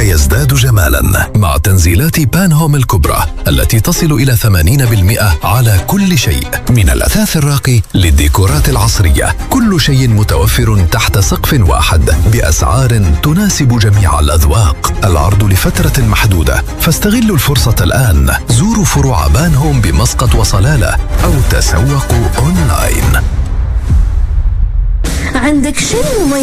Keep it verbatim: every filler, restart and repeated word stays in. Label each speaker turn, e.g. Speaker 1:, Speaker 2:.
Speaker 1: يزداد جمالا مع تنزيلات بان هوم الكبرى التي تصل إلى ثمانين بالمئة على كل شيء، من الأثاث الراقي للديكورات العصرية. كل شيء متوفر تحت سقف واحد بأسعار تناسب جميع الأذواق. العرض لفترة محدودة، فاستغلوا الفرصة الآن. زوروا فروع بان هوم بمسقط وصلالة أو تسوقوا أونلاين.
Speaker 2: عندك شيء مميز